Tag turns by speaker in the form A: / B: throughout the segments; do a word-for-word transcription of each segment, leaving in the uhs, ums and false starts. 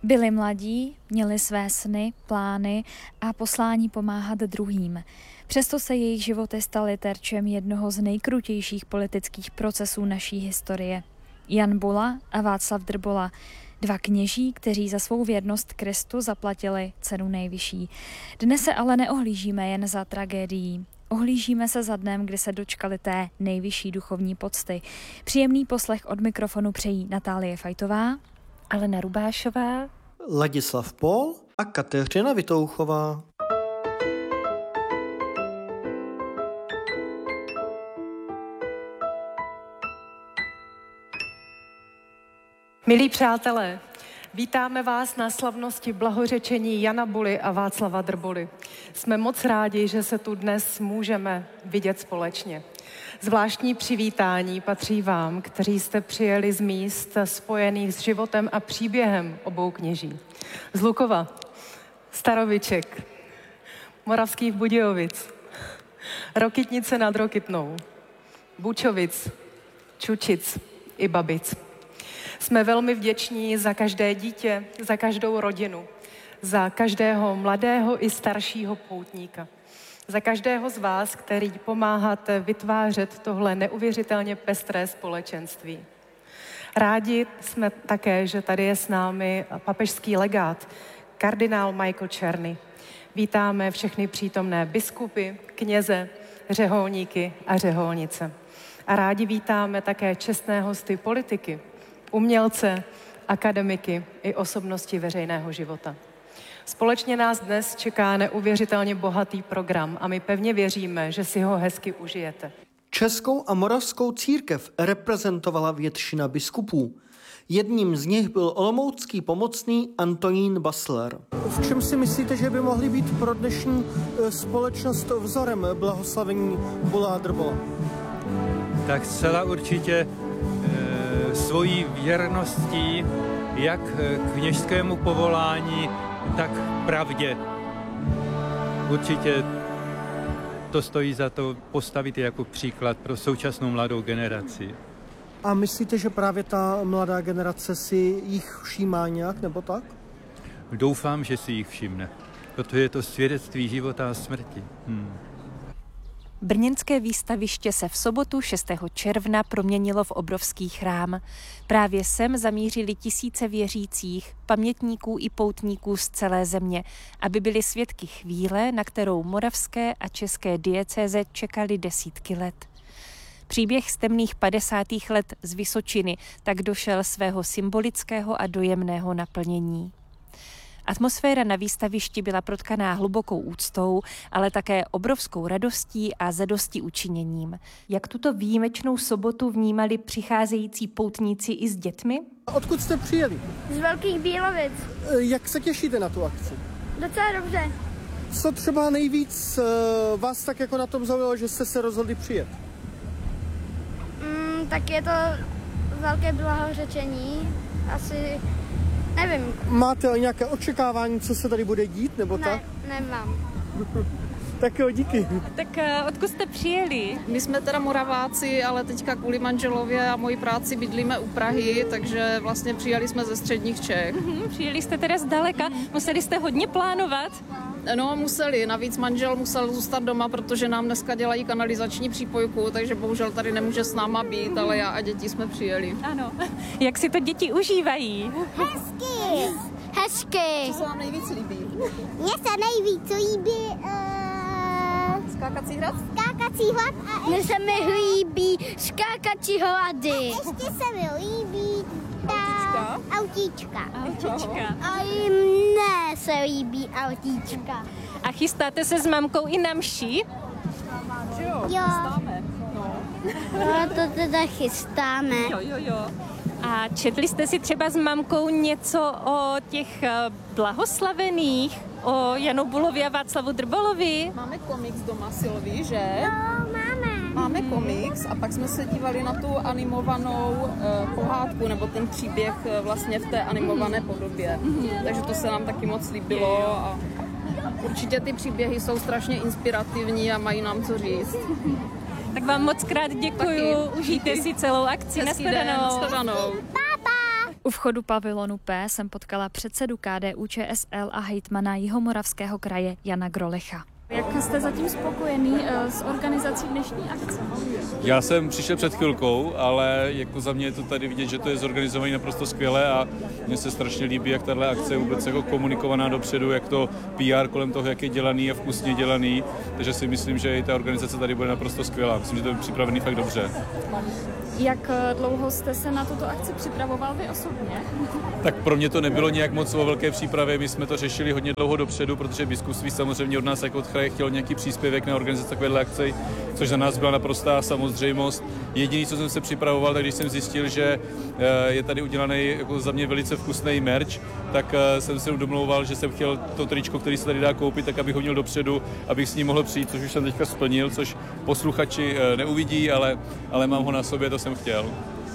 A: Byli mladí, měli své sny, plány a poslání pomáhat druhým. Přesto se jejich životy staly terčem jednoho z nejkrutějších politických procesů naší historie. Jan Bula a Václav Drbola, dva kněží, kteří za svou věrnost Kristu zaplatili cenu nejvyšší. Dnes se ale neohlížíme jen za tragédií. Ohlížíme se za dnem, kdy se dočkali té nejvyšší duchovní pocty. Příjemný poslech od mikrofonu přejí Natálie Fajtová, Alena Rubášová,
B: Ladislav Pol a Kateřina Vitouchová.
C: Milí přátelé, vítáme vás na slavnosti blahořečení Jana Buly a Václava Drboly. Jsme moc rádi, že se tu dnes můžeme vidět společně. Zvláštní přivítání patří vám, kteří jste přijeli z míst spojených s životem a příběhem obou kněží. Z Lukova, Staroviček, Moravských Budějovic, Rokytnice nad Rokytnou, Bučovic, Čučic i Babic. Jsme velmi vděční za každé dítě, za každou rodinu, za každého mladého i staršího poutníka. Za každého z vás, který pomáháte vytvářet tohle neuvěřitelně pestré společenství. Rádi jsme také, že tady je s námi papežský legát, kardinál Michael Czerny. Vítáme všechny přítomné biskupy, kněze, řeholníky a řeholnice. A rádi vítáme také čestné hosty politiky, umělce, akademiky i osobnosti veřejného života. Společně nás dnes čeká neuvěřitelně bohatý program a my pevně věříme, že si ho hezky užijete.
B: Českou a moravskou církev reprezentovala většina biskupů. Jedním z nich byl olomoucký pomocný Antonín Basler. V čem si myslíte, že by mohly být pro dnešní společnost vzorem blahoslavení Bula a Drbola?
D: Tak zcela určitě e, svojí věrností jak kněžskému povolání, tak pravdě. Určitě to stojí za to postavit jako příklad pro současnou mladou generaci.
B: A myslíte, že právě ta mladá generace si jich všímá nějak, nebo tak?
D: Doufám, že si jich všimne, protože je to svědectví života a smrti. Hmm.
E: Brněnské výstaviště se v sobotu šestého června proměnilo v obrovský chrám. Právě sem zamířili tisíce věřících, pamětníků i poutníků z celé země, aby byli svědky chvíle, na kterou moravské a české diecéze čekali desítky let. Příběh z temných padesátých let z Vysočiny tak došel svého symbolického a dojemného naplnění. Atmosféra na výstavišti byla protkaná hlubokou úctou, ale také obrovskou radostí a zadosti učiněním. Jak tuto výjimečnou sobotu vnímali přicházející poutníci i s dětmi?
B: Odkud jste přijeli?
F: Z Velkých Bílovic.
B: Jak se těšíte na tu akci?
F: Docela dobře.
B: Co třeba nejvíc vás tak jako na tom zaujalo, že jste se rozhodli přijet?
F: Mm, tak je to velké blahořečení. Asi... Nevím.
B: Máte nějaké očekávání, co se tady bude dít, nebo
F: ne,
B: tak?
F: Nemám.
B: Tak jo, díky.
E: Tak odkud jste přijeli?
G: My jsme teda Moraváci, ale teďka kvůli manželově a mojí práci bydlíme u Prahy, takže vlastně přijeli jsme ze středních Čech.
E: Mm-hmm, přijeli jste teda zdaleka, museli jste hodně plánovat?
G: No, museli. Navíc manžel musel zůstat doma, protože nám dneska dělají kanalizační přípojku, takže bohužel tady nemůže s náma být, ale já a děti jsme přijeli.
E: Ano. Jak si to děti užívají?
F: Hezky. Hezky.
G: Co se vám nejvíc líbí?
F: Mně se nejvíc líbí... Uh...
G: Skákací hrad?
F: Skákací hrad a... Mně se mi líbí skákací hrady. A ještě se mi líbí... Ta... Autíčka.
E: Autíčka.
F: A i mne se líbí autíčka.
E: A chystáte se s mamkou i na mši?
G: Jo.
F: Jo.
G: Chystáme. No.
F: No, to teda chystáme.
E: Jo, jo, jo. A četli jste si třeba s mamkou něco o těch blahoslavených, o Janu Bulovi a Václavu Drbolovi?
G: Máme komiks doma, Silví, že?
F: Jo, máme.
G: Máme komiks a pak jsme se dívali na tu animovanou uh, pohádku, nebo ten příběh uh, vlastně v té animované podobě. Mm-hmm. Takže to se nám taky moc líbilo a určitě ty příběhy jsou strašně inspirativní a mají nám co říct.
E: Tak vám moc krát děkuju,
G: Taky.
E: užijte si celou akci.
G: Hezký den,
E: nashledanou.
G: nashledanou.
F: Papa!
A: U vchodu pavilonu P jsem potkala předsedu K D U Č S L a hejtmana Jihomoravského kraje Jana Grolecha. Jak jste zatím spokojený s organizací dnešní akce?
H: Já jsem přišel před chvilkou, ale jako za mě je to tady vidět, že to je zorganizované naprosto skvěle a mně se strašně líbí, jak tahle akce je vůbec jako komunikovaná dopředu, jak to P R kolem toho, jak je dělaný a vkusně dělaný, takže si myslím, že i ta organizace tady bude naprosto skvělá. Myslím, že to je připravený fakt dobře.
A: Jak dlouho jste se na tuto akci připravoval vy osobně?
H: Tak pro mě to nebylo nějak moc o velké přípravě, my jsme to řešili hodně dlouho dopředu, protože biskupství samozřejmě od nás jako od kraje chtělo nějaký příspěvek na organizaci takovéhle akce, což za nás byla naprostá samozřejmost. Jediné, co jsem se připravoval, tak když jsem zjistil, že je tady udělaný jako za mě velice vkusný merch, tak jsem se domlouval, že jsem chtěl to tričko, který se tady dá koupit, tak abych ho měl dopředu, abych s ním mohl přijít, což už jsem teďka splnil, což posluchači neuvidí, ale, ale mám ho na sobě, to jsem chtěl.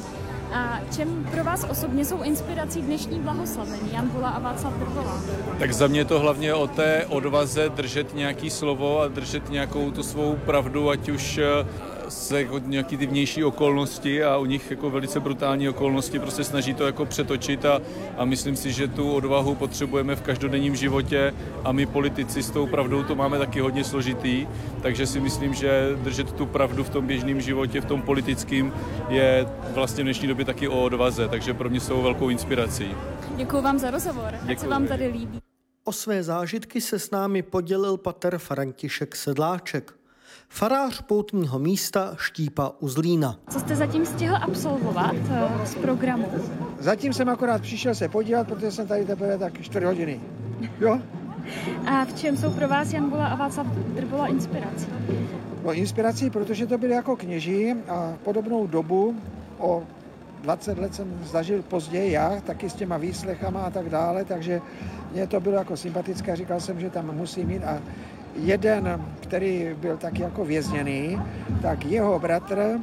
A: A čem pro vás osobně jsou inspirací dnešní blahoslavení Jan Bula a Václav Drbola?
H: Tak za mě to hlavně o té odvaze držet nějaký slovo a držet nějakou tu svou pravdu, ať už se jako nějaký ty vnější okolnosti a u nich jako velice brutální okolnosti prostě snaží to jako přetočit a, a myslím si, že tu odvahu potřebujeme v každodenním životě a my politici s tou pravdou to máme taky hodně složitý, takže si myslím, že držet tu pravdu v tom běžném životě, v tom politickém je vlastně v dnešní době taky o odvaze, takže pro mě jsou velkou inspirací.
A: Děkuji vám za rozhovor, jak se vám tady líbí.
B: O své zážitky se s námi podělil pater František Sedláček, farář poutního místa Štípa u Zlína.
A: Co jste zatím stihl absolvovat z programu?
I: Zatím jsem akorát přišel se podívat, protože jsem tady teprve tak čtvrt hodiny. Jo?
A: A v čem jsou pro vás Jan Bula a Václav Drbola inspirací?
I: No, inspirací, protože to byli jako kněží a podobnou dobu o dvacet let jsem zažil později já, taky s těma výslechama a tak dále, takže mě to bylo jako sympatické, říkal jsem, že tam musím mít a jeden, který byl taky jako vězněný, tak jeho bratr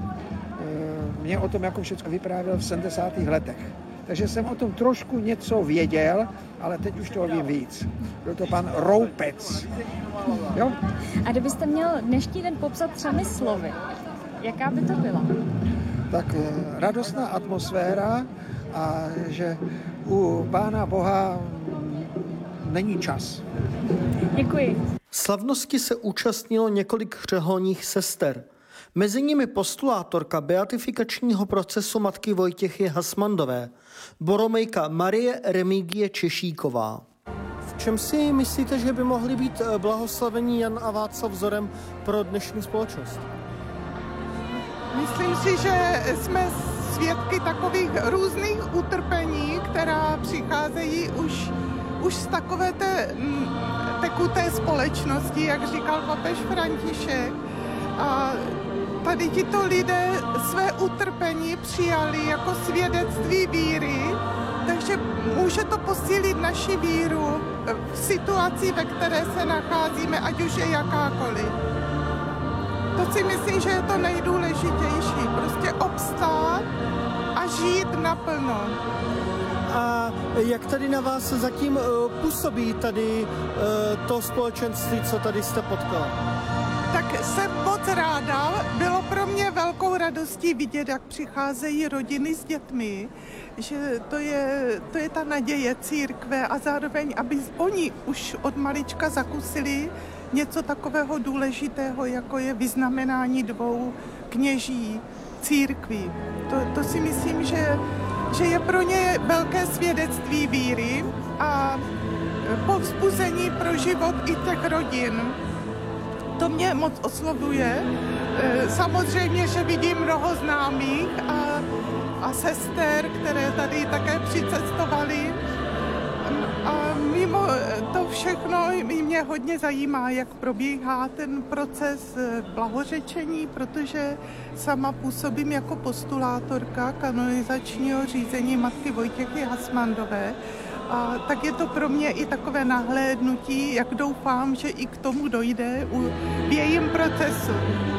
I: mě o tom jako všechno vyprávěl v sedmdesátých letech. Takže jsem o tom trošku něco věděl, ale teď už toho vím víc. Byl to pan Roupec. Jo?
A: A kdybyste měl dnešní den popsat třemi slovy, jaká by to byla?
I: Tak radostná atmosféra a že u Pána Boha není čas.
A: Děkuji.
B: Slavnosti se účastnilo několik řeholních sester. Mezi nimi postulátorka beatifikačního procesu matky Vojtěchy Hasmandové, boromejka Marie Remigie Češíková. V čem si myslíte, že by mohli být blahoslavení Jan a Václav vzorem pro dnešní společnost?
J: Myslím si, že jsme svědky takových různých utrpení, která přicházejí už, už z takové té tekuté společnosti, jak říkal papež František. A tady tito lidé své utrpení přijali jako svědectví víry, takže může to posílit naši víru v situaci, ve které se nacházíme, ať už je jakákoliv. To si myslím, že je to nejdůležitější. Prostě obstát a žít naplno.
B: A jak tady na vás zatím působí tady to společenství, co tady jste potkala?
J: Tak jsem moc ráda. Bylo pro mě velkou radostí vidět, jak přicházejí rodiny s dětmi, že to je, to je ta naděje církve a zároveň, aby oni už od malička zakusili něco takového důležitého, jako je vyznamenání dvou kněží církví. To, to si myslím, že, že je pro ně velké svědectví víry a povzbuzení pro život i těch rodin. To mě moc oslovuje. Samozřejmě, že vidím mnoho známých a, a sester, které tady také přicestovaly. A mimo to všechno mě hodně zajímá, jak probíhá ten proces blahořečení, protože sama působím jako postulátorka kanonizačního řízení matky Vojtěchy Hasmandové. A tak je to pro mě i takové nahlédnutí, jak doufám, že i k tomu dojde u, v jejím procesu.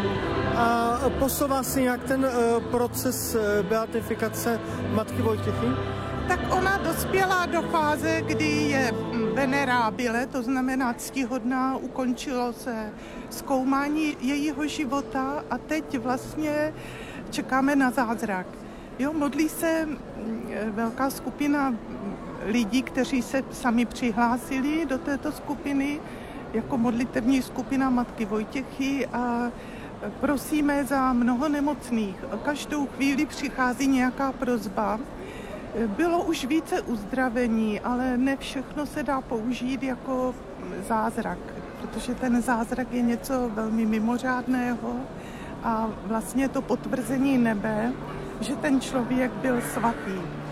B: A posouvá si nějak ten uh, proces uh, beatifikace matky Vojtěchy?
J: Tak ona dospěla do fáze, kdy je venerábile, to znamená ctihodná, ukončilo se zkoumání jejího života a teď vlastně čekáme na zázrak. Jo, modlí se velká skupina lidí, kteří se sami přihlásili do této skupiny jako modlitevní skupina Matky Vojtěchy a prosíme za mnoho nemocných. Každou chvíli přichází nějaká prosba. Bylo už více uzdravení, ale ne všechno se dá použít jako zázrak, protože ten zázrak je něco velmi mimořádného a vlastně to potvrzení nebe, že ten člověk byl svatý.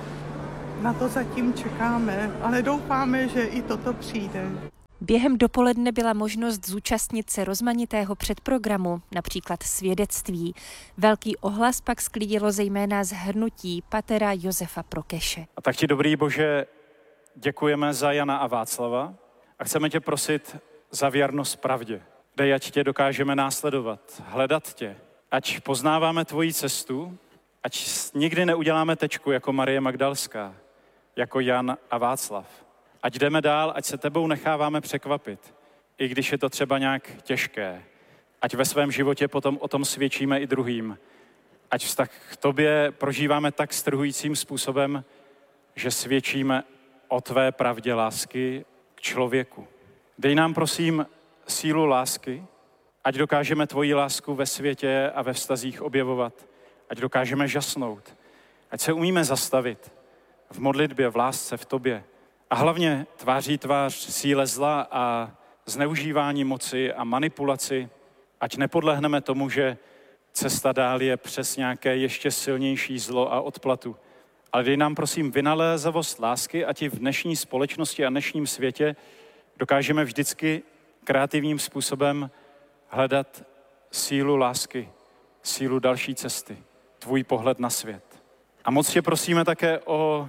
J: Na to zatím čekáme, ale doufáme, že i toto přijde.
E: Během dopoledne byla možnost zúčastnit se rozmanitého předprogramu, například svědectví. Velký ohlas pak sklidilo zejména zhrnutí patera Josefa Prokeše.
K: A tak ti, dobrý Bože, děkujeme za Jana a Václava a chceme tě prosit za věrnost pravdě. Dej, ať tě dokážeme následovat, hledat tě, ať poznáváme tvoji cestu, ať nikdy neuděláme tečku jako Marie Magdalská, jako Jan a Václav. Ať jdeme dál, ať se tebou necháváme překvapit, i když je to třeba nějak těžké. Ať ve svém životě potom o tom svědčíme i druhým. Ať vztah k tobě prožíváme tak strhujícím způsobem, že svědčíme o tvé pravdě lásky k člověku. Dej nám, prosím, sílu lásky, ať dokážeme tvoji lásku ve světě a ve vztazích objevovat. Ať dokážeme žasnout. Ať se umíme zastavit v modlitbě, v lásce, v tobě. A hlavně tváří tvář síle zla a zneužívání moci a manipulaci, ať nepodlehneme tomu, že cesta dál je přes nějaké ještě silnější zlo a odplatu. Ale dej nám, prosím, vynalézavost lásky, ať i v dnešní společnosti a dnešním světě dokážeme vždycky kreativním způsobem hledat sílu lásky, sílu další cesty, tvůj pohled na svět. A moc tě prosíme také o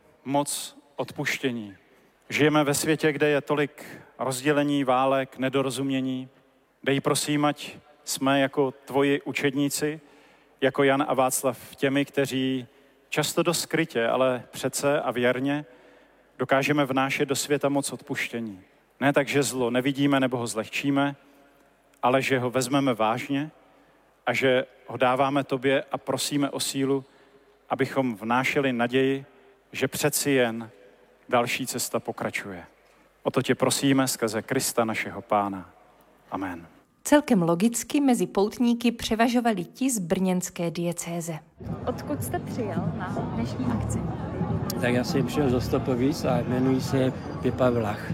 K: moc odpuštění. Žijeme ve světě, kde je tolik rozdělení, válek, nedorozumění. Dej, prosím, ať jsme jako tvoji učedníci, jako Jan a Václav, těmi, kteří často dost skrytě, ale přece a věrně dokážeme vnášet do světa moc odpuštění. Ne tak, že zlo nevidíme nebo ho zlehčíme, ale že ho vezmeme vážně a že ho dáváme tobě a prosíme o sílu, abychom vnášeli naději, že přeci jen další cesta pokračuje. O to tě prosíme skrze Krista našeho Pána. Amen.
E: Celkem logicky mezi poutníky převažovali ti z brněnské diecéze.
A: Odkud jste přijel na dnešní akci?
L: Tak já jsem přijel z Ostopovic a jmenuji se Pepa Vlach.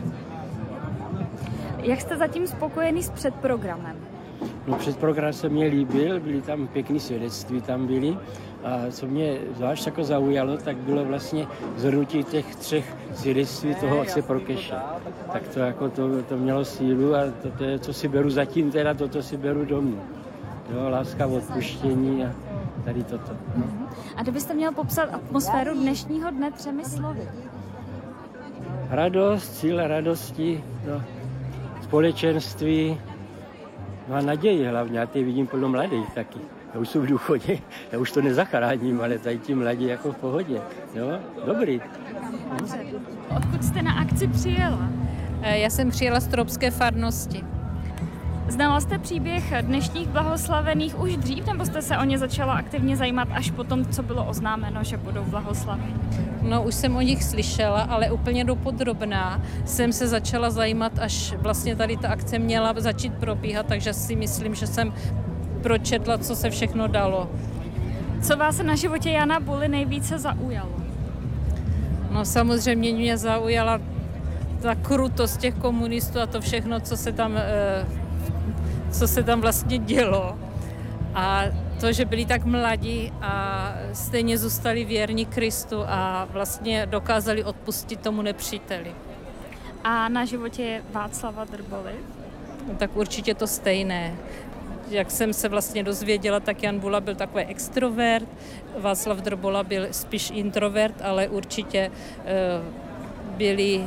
A: Jak jste zatím spokojený s předprogramem?
L: No předprogram se mě líbil, byly tam pěkný svědectví, tam byly. A co mě zvlášť jako zaujalo, tak bylo vlastně zhrnutí těch třech svědectví toho otce Prokeše. Tak to jako to, to mělo sílu a to, to je, co si beru zatím, teda toto si beru domů. Jo, láska, odpuštění a tady toto.
A: A kdybyste měl popsat atmosféru dnešního dne třemi slovy?
L: Radost, síla radosti, no, společenství, no a naději hlavně. Já tady vidím plno mladých taky. Já už jsem v důchodě, já už to nezachráním, ale tady ti mladí jako v pohodě. Jo, dobrý.
A: Odkud jste na akci přijela?
M: Já jsem přijela z Tropské farnosti.
A: Znala jste příběh dnešních blahoslavených už dřív, nebo jste se o ně začala aktivně zajímat až po tom, co bylo oznámeno, že budou blahoslaveni?
M: No, už jsem o nich slyšela, ale úplně dopodrobná jsem se začala zajímat, až vlastně tady ta akce měla začít probíhat, takže si myslím, že jsem pročetla, co se všechno dalo.
A: Co vás na životě Jana Buly nejvíce zaujalo?
M: No, samozřejmě mě zaujala ta krutost těch komunistů a to všechno, co se tam, co se tam vlastně dělo. A to, že byli tak mladí a stejně zůstali věrní Kristu a vlastně dokázali odpustit tomu nepříteli.
A: A na životě Václava Drboly?
M: No, tak určitě to stejné. Jak jsem se vlastně dozvěděla, tak Jan Bula byl takový extrovert, Václav Drbola byl spíš introvert, ale určitě byli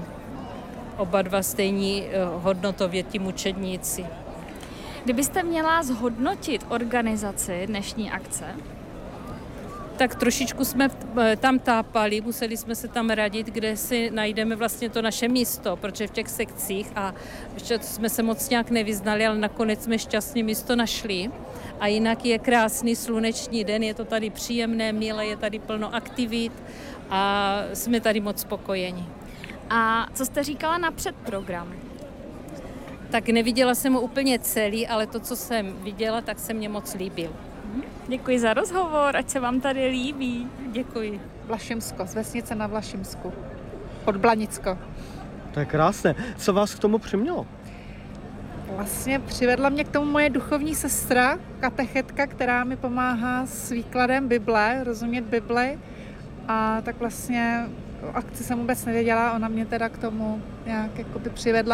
M: oba dva stejní hodnotově ti mučedníci.
A: Kdybyste měla zhodnotit organizaci dnešní akce?
M: tak trošičku jsme tam tápali, museli jsme se tam radit, kde si najdeme vlastně to naše místo, protože v těch sekcích a ještě jsme se moc nějak nevyznali, ale nakonec jsme šťastně místo našli. A jinak je krásný sluneční den, je to tady příjemné, milé, je tady plno aktivit a jsme tady moc spokojeni.
A: A co jste říkala na předprogram?
M: Tak neviděla jsem ho úplně celý, ale to, co jsem viděla, tak se mně moc líbil.
A: Děkuji za rozhovor, ať se vám tady líbí.
M: Děkuji.
N: Vlašimsko, z vesnice na Vlašimsku, pod Blanicko.
B: To je krásné. Co vás k tomu přimělo?
N: Vlastně přivedla mě k tomu moje duchovní sestra, katechetka, která mi pomáhá s výkladem Bible, rozumět Bibli. A tak vlastně o akci jsem vůbec nevěděla, ona mě teda k tomu nějak jakoby přivedla.